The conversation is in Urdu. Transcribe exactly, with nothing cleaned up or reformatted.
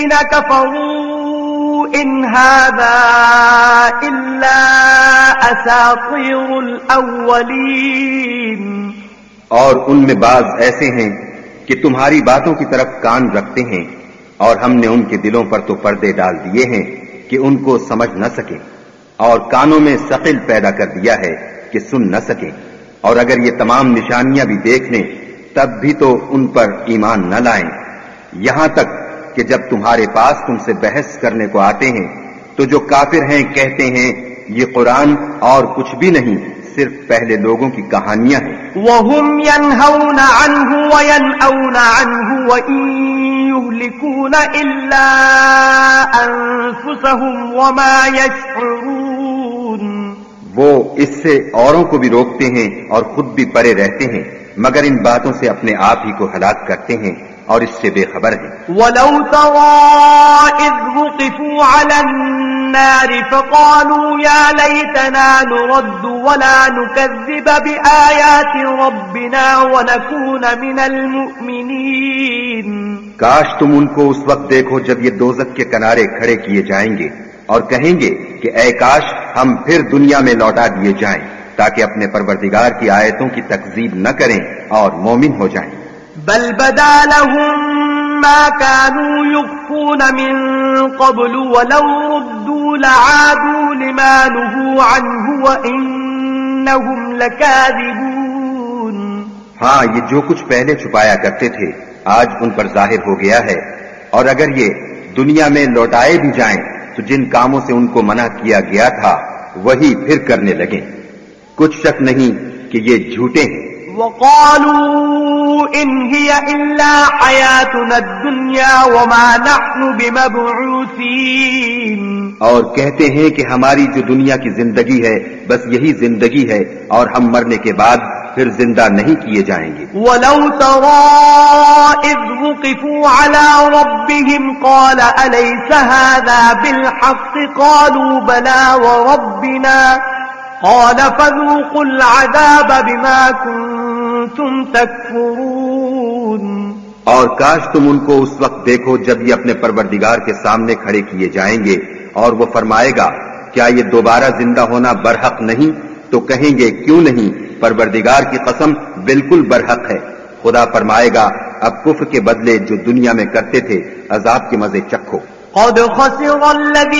كفروا إن هذا إلا أساطير الأولين. اور ان میں بعض ایسے ہیں کہ تمہاری باتوں کی طرف کان رکھتے ہیں اور ہم نے ان کے دلوں پر تو پردے ڈال دیے ہیں کہ ان کو سمجھ نہ سکیں اور کانوں میں ثقل پیدا کر دیا ہے کہ سن نہ سکیں. اور اگر یہ تمام نشانیاں بھی دیکھ لیں تب بھی تو ان پر ایمان نہ لائیں. یہاں تک کہ جب تمہارے پاس تم سے بحث کرنے کو آتے ہیں تو جو کافر ہیں کہتے ہیں یہ قرآن اور کچھ بھی نہیں صرف پہلے لوگوں کی کہانیاں ہیں. وَهُمْ يَنْهَوْنَ عَنْهُ وَيَنْأَوْنَ عَنْهُ وَإِنْ يُهْلِكُونَ إِلَّا أَنفُسَهُمْ وَمَا يَشْعُرُونَ. وہ اس سے اوروں کو بھی روکتے ہیں اور خود بھی پرے رہتے ہیں مگر ان باتوں سے اپنے آپ ہی کو ہلاک کرتے ہیں اور اس سے بے خبر ہیں. وَلَوْ تَرَىٰ إِذْ وُقِفُوا عَلَى النَّارِ فَقَالُوا يَا لَيْتَنَا نُرَدُّ وَلَا نُكَذِّبَ بِآيَاتِ رَبِّنَا وَنَكُونَ مِنَ الْمُؤْمِنِينَ. کاش تم ان کو اس وقت دیکھو جب یہ دوزخ کے کنارے کھڑے کیے جائیں گے اور کہیں گے کہ اے کاش ہم پھر دنیا میں لوٹا دیے جائیں تاکہ اپنے پروردگار کی آیتوں کی تکذیب نہ کریں اور مومن ہو جائیں. بل بدا لهم ما كانوا يخفون من قبل ولو ردوا لعادوا لما نهوا عنه وإنهم لكاذبون. ہاں یہ جو کچھ پہلے چھپایا کرتے تھے آج ان پر ظاہر ہو گیا ہے اور اگر یہ دنیا میں لوٹائے بھی جائیں تو جن کاموں سے ان کو منع کیا گیا تھا وہی پھر کرنے لگیں. کچھ شک نہیں کہ یہ جھوٹے ہیں. وقالوا إن هي إلا حياتنا الدنيا وما نحن بمبعوثين. اور کہتے ہیں کہ ہماری جو دنیا کی زندگی ہے بس یہی زندگی ہے اور ہم مرنے کے بعد پھر زندہ نہیں کیے جائیں گے. ولو ترى إذ وقفوا على ربهم قال أليس هذا بالحق قالوا بلى وربنا قال فذوقوا العذاب بما كنتم تكفرون. اور کاش تم ان کو اس وقت دیکھو جب یہ اپنے پروردگار کے سامنے کھڑے کیے جائیں گے اور وہ فرمائے گا کیا یہ دوبارہ زندہ ہونا برحق نہیں تو کہیں گے کیوں نہیں پروردگار کی قسم بالکل برحق ہے. خدا فرمائے گا اب کفر کے بدلے جو دنیا میں کرتے تھے عذاب کے مزے چکھو. قد خسر الذين